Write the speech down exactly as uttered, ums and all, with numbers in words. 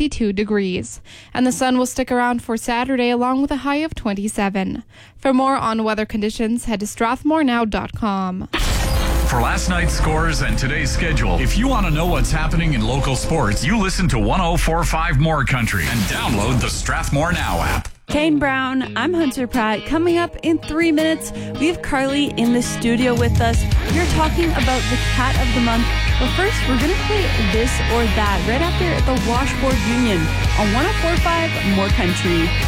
fifty-two degrees. And the sun will stick around for Saturday along with a high of twenty-seven. For more on weather conditions, head to strathmore now dot com. For last night's scores and today's schedule, if you want to know what's happening in local sports, you listen to one oh four point five More Country and download the Strathmore Now app. Kane Brown, I'm Hunter Pratt. Coming up in three minutes, we have Carly in the studio with us. We're talking about the Cat of the Month. But first, we're going to play This or That right after the Washboard Union on one oh four point five More Country.